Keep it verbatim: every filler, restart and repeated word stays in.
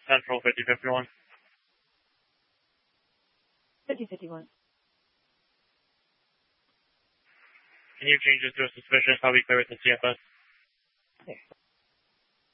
Central fifty fifty-one. fifty fifty-one. Can you change this to a suspicious? I'll be clear with the C F S. There.